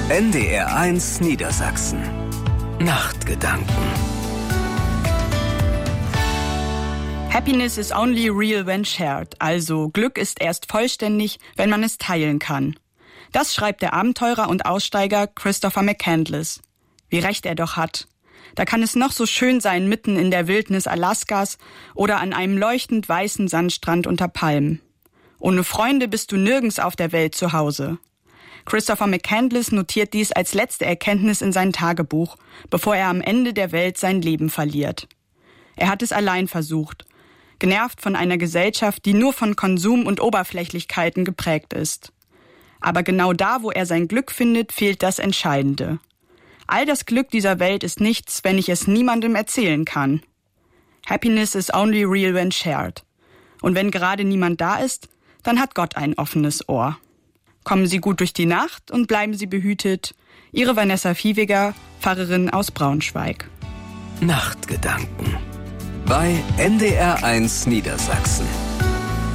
NDR1 Niedersachsen. Nachtgedanken. Happiness is only real when shared. Also Glück ist erst vollständig, wenn man es teilen kann. Das schreibt der Abenteurer und Aussteiger Christopher McCandless. Wie recht er doch hat. Da kann es noch so schön sein mitten in der Wildnis Alaskas oder an einem leuchtend weißen Sandstrand unter Palmen. Ohne Freunde bist du nirgends auf der Welt zu Hause. Christopher McCandless notiert dies als letzte Erkenntnis in sein Tagebuch, bevor er am Ende der Welt sein Leben verliert. Er hat es allein versucht, genervt von einer Gesellschaft, die nur von Konsum und Oberflächlichkeiten geprägt ist. Aber genau da, wo er sein Glück findet, fehlt das Entscheidende. All das Glück dieser Welt ist nichts, wenn ich es niemandem erzählen kann. Happiness is only real when shared. Und wenn gerade niemand da ist, dann hat Gott ein offenes Ohr. Kommen Sie gut durch die Nacht und bleiben Sie behütet. Ihre Vanessa Viehweger, Pfarrerin aus Braunschweig. Nachtgedanken bei NDR1 Niedersachsen.